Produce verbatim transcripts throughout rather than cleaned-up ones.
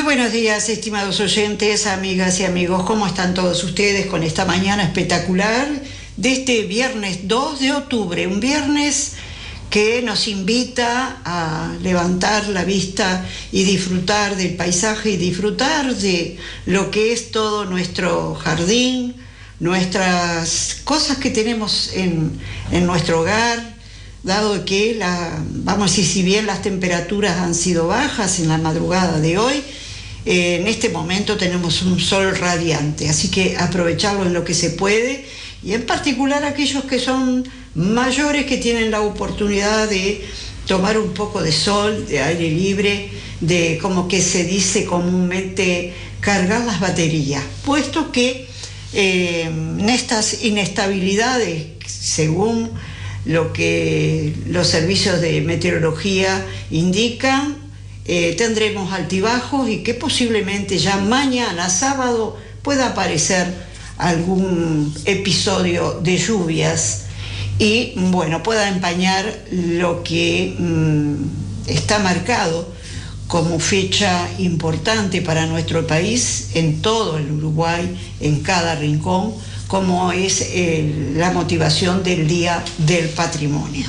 buenos días, estimados oyentes, amigas y amigos. ¿Cómo están todos ustedes con esta mañana espectacular de este viernes dos de octubre? Un viernes que nos invita a levantar la vista y disfrutar del paisaje y disfrutar de lo que es todo nuestro jardín, nuestras cosas que tenemos en, en nuestro hogar, dado que, la, vamos a decir, si bien las temperaturas han sido bajas en la madrugada de hoy, eh, en este momento tenemos un sol radiante, así que aprovecharlo en lo que se puede, y en particular aquellos que son mayores, que tienen la oportunidad de tomar un poco de sol, de aire libre, de, como que se dice comúnmente, cargar las baterías, puesto que eh, en estas inestabilidades, según lo que los servicios de meteorología indican, eh, tendremos altibajos y que posiblemente ya mañana, sábado, pueda aparecer algún episodio de lluvias y, bueno, pueda empañar lo que mmm, está marcado como fecha importante para nuestro país, en todo el Uruguay, en cada rincón, como es eh, la motivación del Día del Patrimonio.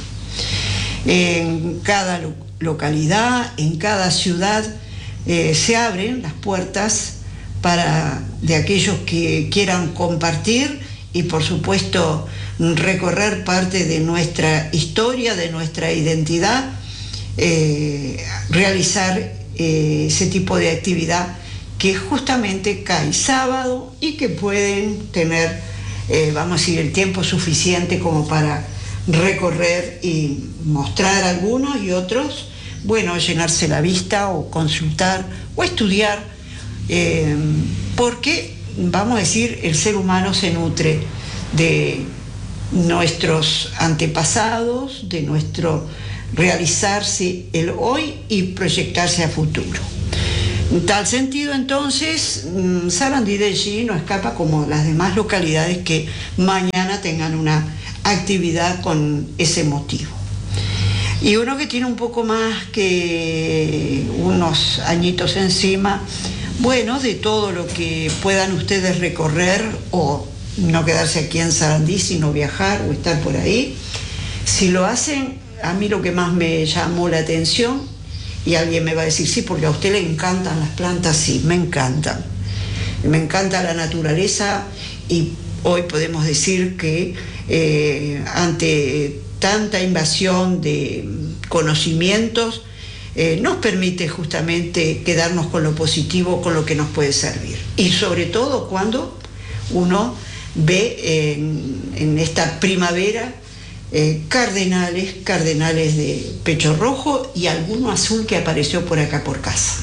En cada lo localidad, en cada ciudad, eh, se abren las puertas para de aquellos que quieran compartir y, por supuesto, recorrer parte de nuestra historia, de nuestra identidad, eh, realizar eh, ese tipo de actividad que justamente cae sábado y que pueden tener, eh, vamos a decir, el tiempo suficiente como para recorrer y mostrar algunos, y otros, bueno, llenarse la vista o consultar o estudiar, eh, porque, vamos a decir, el ser humano se nutre de nuestros antepasados, de nuestro realizarse el hoy y proyectarse a futuro. En tal sentido, entonces, Sarandí de G no escapa, como las demás localidades que mañana tengan una actividad con ese motivo. Y uno que tiene un poco más que unos añitos encima, bueno, de todo lo que puedan ustedes recorrer, o no quedarse aquí en Sarandí, sino viajar o estar por ahí. Si lo hacen, a mí lo que más me llamó la atención, y alguien me va a decir, sí, porque a usted le encantan las plantas. Sí, me encantan. Me encanta la naturaleza, y hoy podemos decir que eh, ante tanta invasión de conocimientos, eh, nos permite justamente quedarnos con lo positivo, con lo que nos puede servir. Y sobre todo cuando uno ve en, en esta primavera Eh, cardenales, cardenales de pecho rojo y alguno azul que apareció por acá por casa.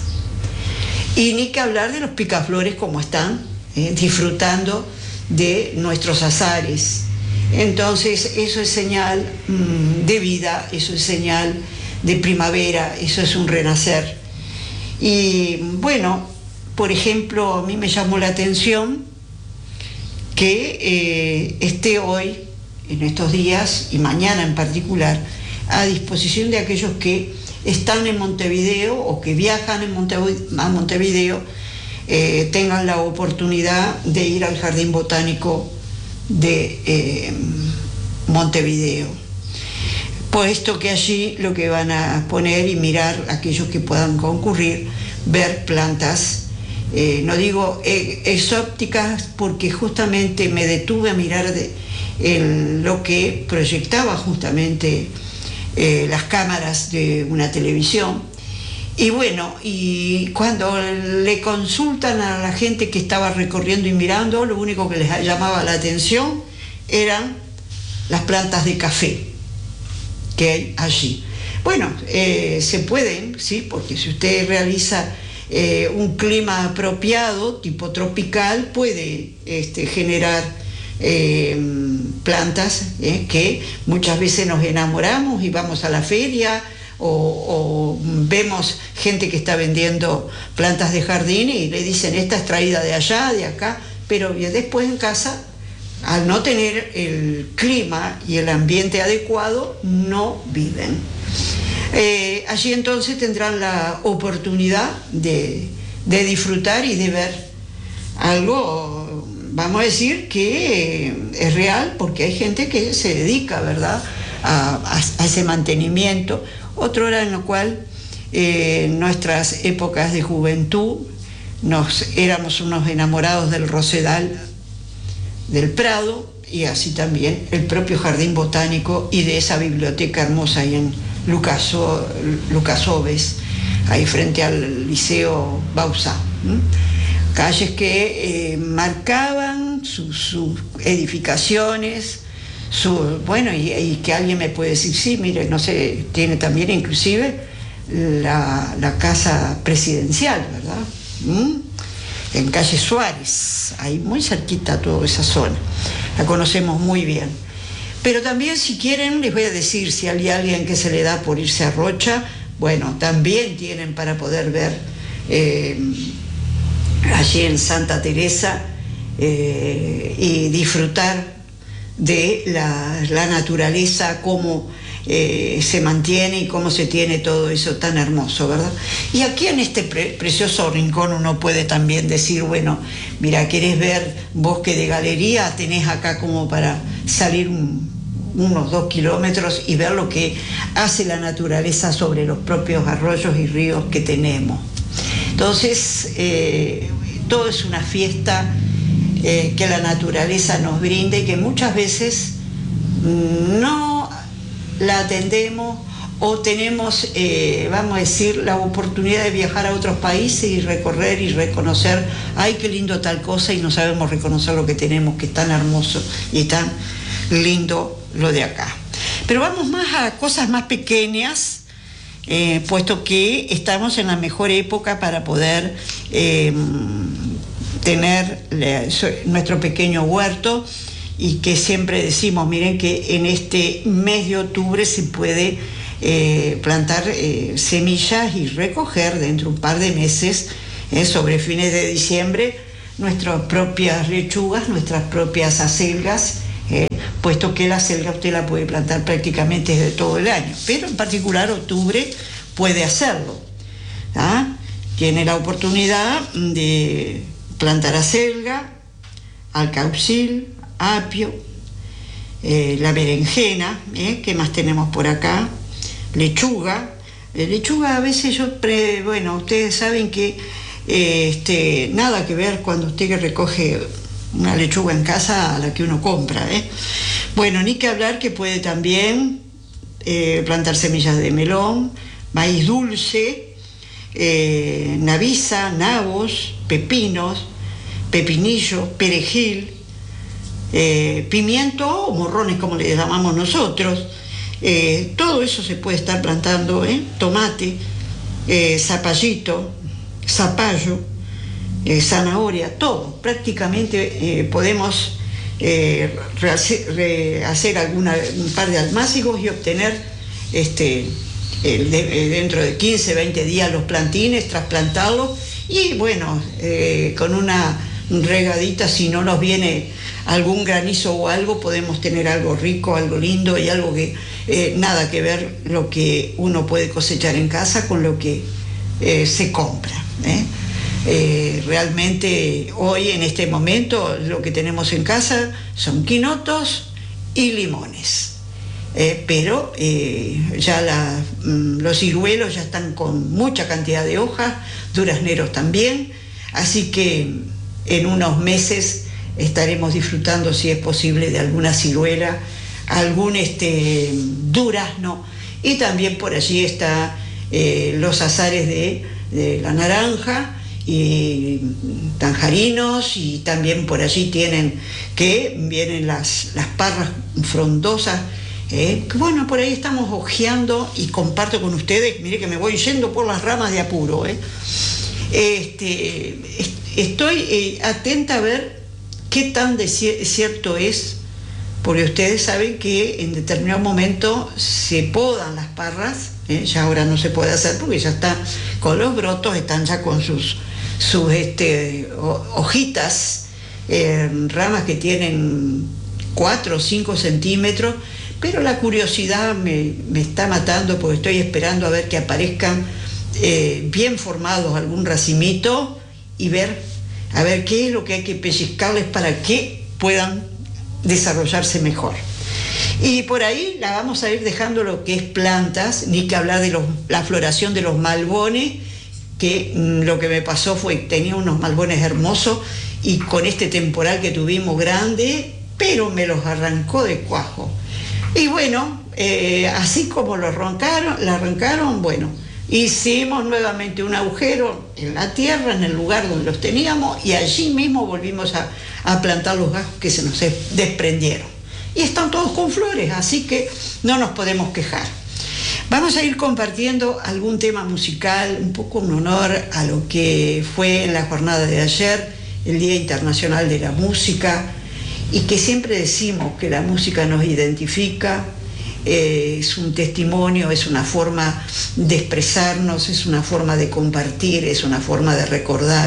Y ni que hablar de los picaflores, como están eh, disfrutando de nuestros azares. Entonces eso es señal mmm, de vida, eso es señal de primavera, eso es un renacer. Y bueno, por ejemplo, a mí me llamó la atención que eh, esté hoy, en estos días y mañana en particular, a disposición de aquellos que están en Montevideo o que viajan en Montevideo, a Montevideo, eh, tengan la oportunidad de ir al Jardín Botánico de eh, Montevideo, puesto que allí lo que van a poner y mirar aquellos que puedan concurrir, ver plantas, eh, no digo eh, exóticas, porque justamente me detuve a mirar de en lo que proyectaba justamente eh, las cámaras de una televisión. Y bueno, y cuando le consultan a la gente que estaba recorriendo y mirando, lo único que les llamaba la atención eran las plantas de café que hay allí. Bueno, eh, se pueden, ¿sí? Porque si usted realiza eh, un clima apropiado, tipo tropical, puede este, generar Eh, plantas eh, que muchas veces nos enamoramos y vamos a la feria o, o vemos gente que está vendiendo plantas de jardín y le dicen, esta es traída de allá, de acá, pero después en casa, al no tener el clima y el ambiente adecuado, no viven. Eh, allí entonces tendrán la oportunidad de de disfrutar y de ver algo, vamos a decir, que es real, porque hay gente que se dedica, ¿verdad?, a, a, a ese mantenimiento. Otro era en lo cual, eh, en nuestras épocas de juventud, nos, éramos unos enamorados del Rosedal, del Prado, y así también el propio Jardín Botánico y de esa biblioteca hermosa ahí en Lucas, Lucas Oves, ahí frente al Liceo Bauzá. ¿Mm? Calles que eh, marcaban sus, sus edificaciones, su, bueno, y, y que alguien me puede decir, sí, mire, no sé, tiene también inclusive la, la casa presidencial, ¿verdad? ¿Mm? En calle Suárez, ahí muy cerquita toda esa zona, la conocemos muy bien. Pero también, si quieren, les voy a decir, si hay alguien que se le da por irse a Rocha, bueno, también tienen para poder ver eh, allí en Santa Teresa eh, y disfrutar de la, la naturaleza, cómo eh, se mantiene y cómo se tiene todo eso tan hermoso, ¿verdad? Y aquí en este pre precioso rincón uno puede también decir, bueno, mira, ¿querés ver bosque de galería? Tenés acá como para salir un, unos dos kilómetros y ver lo que hace la naturaleza sobre los propios arroyos y ríos que tenemos. Entonces, eh, todo es una fiesta eh, que la naturaleza nos brinda y que muchas veces no la atendemos o tenemos, eh, vamos a decir, la oportunidad de viajar a otros países y recorrer y reconocer, ay, qué lindo tal cosa, y no sabemos reconocer lo que tenemos, que es tan hermoso y tan lindo lo de acá. Pero vamos más a cosas más pequeñas, eh, puesto que estamos en la mejor época para poder eh, tener le, nuestro pequeño huerto, y que siempre decimos, miren que en este mes de octubre se puede eh, plantar eh, semillas y recoger dentro de un par de meses, eh, sobre fines de diciembre, nuestras propias lechugas, nuestras propias acelgas, eh, puesto que la acelga usted la puede plantar prácticamente desde todo el año, pero en particular octubre puede hacerlo. ¿Ah? Tiene la oportunidad de plantar acelga, alcaucil, apio, eh, la berenjena, ¿eh? ¿Qué más tenemos por acá? Lechuga. Eh, lechuga a veces yo, pre, bueno, ustedes saben que eh, este, nada que ver cuando usted que recoge una lechuga en casa a la que uno compra, ¿eh? Bueno, ni que hablar que puede también eh, plantar semillas de melón, maíz dulce, eh, naviza, nabos, pepinos, pepinillo, perejil, Eh, pimiento o morrones, como le llamamos nosotros. Eh, todo eso se puede estar plantando, ¿eh? Tomate, eh, zapallito, zapallo, eh, zanahoria, todo. Prácticamente eh, podemos eh, re hacer alguna, un par de almácigos y obtener este, el de, dentro de quince, veinte días los plantines, trasplantarlos y bueno, eh, con una regadita, si no nos viene algún granizo o algo, podemos tener algo rico, algo lindo y algo que eh, nada que ver lo que uno puede cosechar en casa con lo que eh, se compra, ¿eh? Eh, realmente hoy en este momento lo que tenemos en casa son quinotos y limones, eh, pero eh, ya la, los ciruelos ya están con mucha cantidad de hojas, durazneros también, así que en unos meses estaremos disfrutando, si es posible, de alguna ciruela, algún este, durazno, y también por allí están eh, los azares de, de la naranja y tanjarinos, y también por allí tienen que vienen las, las parras frondosas, eh, que bueno, por ahí estamos hojeando y comparto con ustedes, mire que me voy yendo por las ramas de apuro, eh. este, estoy eh, atenta a ver qué tan de cierto es, porque ustedes saben que en determinado momento se podan las parras, ¿eh? Ya ahora no se puede hacer porque ya está con los brotos, están ya con sus, sus este, hojitas, eh, ramas que tienen cuatro o cinco centímetros, pero la curiosidad me, me está matando porque estoy esperando a ver que aparezcan eh, bien formados algún racimito y ver, a ver qué es lo que hay que pellizcarles para que puedan desarrollarse mejor. Y por ahí la vamos a ir dejando lo que es plantas, ni que hablar de los, la floración de los malbones, que mmm, lo que me pasó fue que tenía unos malbones hermosos y con este temporal que tuvimos grande, pero me los arrancó de cuajo. Y bueno, eh, así como lo arrancaron, la arrancaron, bueno, hicimos nuevamente un agujero en la tierra, en el lugar donde los teníamos, y allí mismo volvimos a, a plantar los gajos que se nos desprendieron. Y están todos con flores, así que no nos podemos quejar. Vamos a ir compartiendo algún tema musical, un poco en honor a lo que fue en la jornada de ayer, el Día Internacional de la Música, y que siempre decimos que la música nos identifica, eh, es un testimonio, es una forma de expresarnos, es una forma de compartir, es una forma de recordar.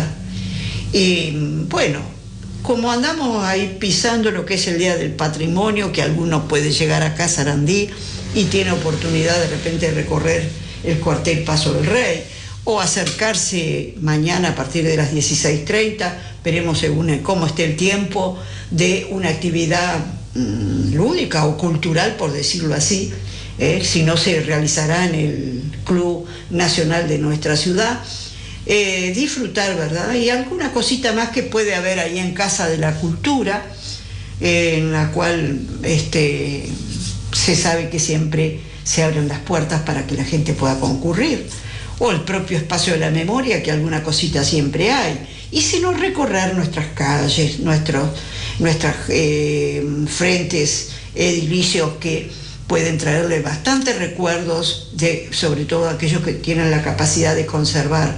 Y bueno, como andamos ahí pisando lo que es el Día del Patrimonio, que alguno puede llegar acá a Sarandí y tiene oportunidad de repente de recorrer el cuartel Paso del Rey, o acercarse mañana a partir de las dieciséis treinta, veremos según cómo esté el tiempo, de una actividad mmm, lúdica o cultural, por decirlo así, eh, si no se realizará en el Club Nacional de nuestra ciudad. Eh, disfrutar, ¿verdad? Y alguna cosita más que puede haber ahí en Casa de la Cultura, eh, en la cual este, se sabe que siempre se abren las puertas para que la gente pueda concurrir, o el propio espacio de la memoria, que alguna cosita siempre hay, y si no, recorrer nuestras calles, nuestros nuestras eh, frentes edilicios que pueden traerle bastantes recuerdos, de, sobre todo aquellos que tienen la capacidad de conservar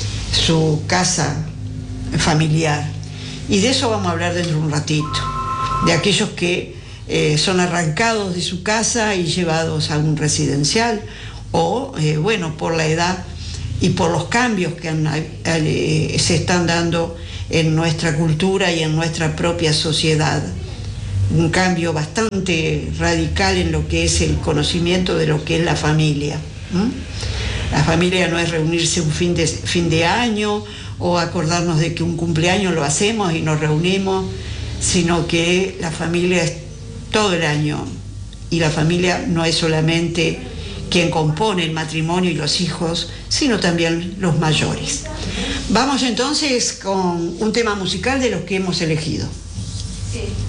su casa familiar. Y de eso vamos a hablar dentro de un ratito, de aquellos que eh, son arrancados de su casa y llevados a un residencial, o eh, bueno, por la edad y por los cambios que han, eh, se están dando en nuestra cultura y en nuestra propia sociedad. Un cambio bastante radical en lo que es el conocimiento de lo que es la familia. ¿Mm? La familia no es reunirse un fin de, fin de año o acordarnos de que un cumpleaños lo hacemos y nos reunimos, sino que la familia es todo el año, y la familia no es solamente quien compone el matrimonio y los hijos, sino también los mayores. Vamos entonces con un tema musical de los que hemos elegido. Sí.